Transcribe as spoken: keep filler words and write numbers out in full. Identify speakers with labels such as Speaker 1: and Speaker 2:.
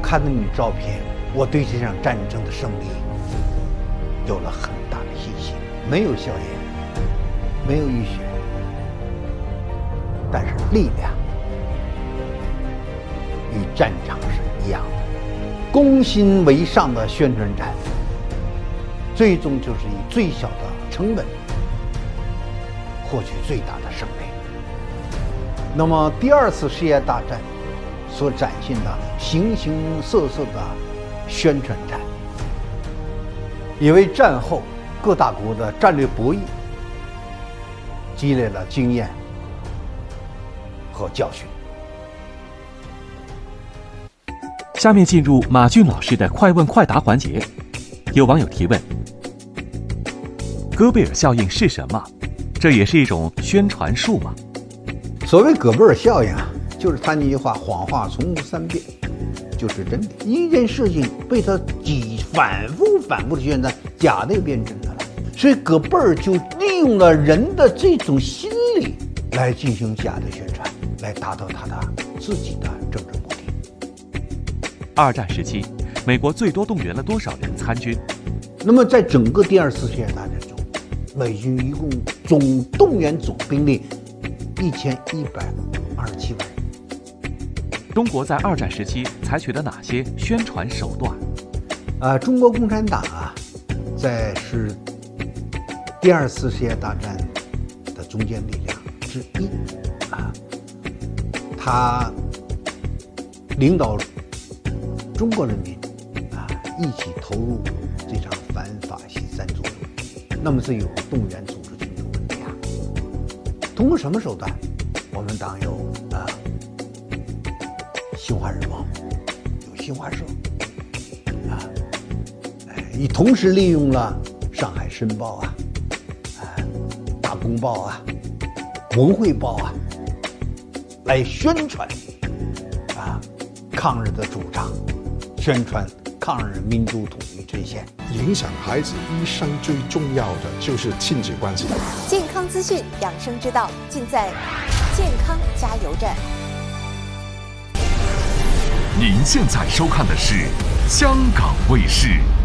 Speaker 1: 看到你的照片，我对这场战争的胜利有了很大的信心。没有硝烟，没有浴血，但是力量与战场是一样的。攻心为上的宣传战，最终就是以最小的成本获取最大的胜利。那么第二次世界大战所展现的形形色色的宣传战，也为战后各大国的战略博弈积累了经验和教训。
Speaker 2: 下面进入马俊老师的快问快答环节。有网友提问：戈贝尔效应是什么？这也是一种宣传术吗？
Speaker 1: 所谓戈贝尔效应啊，就是他那句话：谎话重复三遍就是真的。一件事情被他几反复反复的宣传，假的也变真的了。所以戈贝尔就利用了人的这种心理来进行假的宣传，来达到他的自己的政治目的。
Speaker 2: 二战时期，美国最多动员了多少人参军？
Speaker 1: 那么在整个第二次世界大战中，美军一共总动员总兵力一千一百二十七万人。
Speaker 2: 中国在二战时期采取了哪些宣传手段？
Speaker 1: 啊，中国共产党啊，在是第二次世界大战的中坚力量之一啊，他领导中国人民啊一起投入这场反法西斯战争中，那么这有动员组织群众的力量。通过什么手段？我们党有啊新华日报，有新华社啊，哎，也同时利用了上海申报啊、啊大公报啊、文汇报啊，来宣传啊抗日的主张。宣传抗日民族统一阵线。
Speaker 3: 影响孩子一生最重要的就是亲子关系。
Speaker 4: 健康资讯、养生之道，尽在健康加油站。
Speaker 5: 您现在收看的是香港卫视。